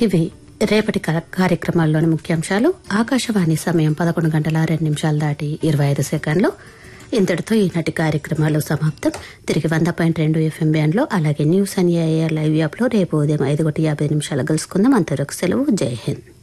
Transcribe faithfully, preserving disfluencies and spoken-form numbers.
ఇవి రేపటి కా- కార్యక్రమాల్లోని ముఖ్యాంశాలు. ఆకాశవాణి సమయం పదకొండు గంటల రెండు నిమిషాలు దాటి ఇరవై ఐదు సెకండ్లు. ఇంతటితో ఈనాటి కార్యక్రమాలు సమాప్తం. తిరిగి వంద పాయింట్ రెండు ఎఫ్ఎం బ్యాండ్లో అలాగే న్యూస్ అండ్ ఏఐఆర్ లైవ్ యాప్లో రేపు ఉదయం ఐదు గంటల యాభై నిమిషాలు కలుసుకుందాం. అంతవరకు సెలవు. జై హింద్.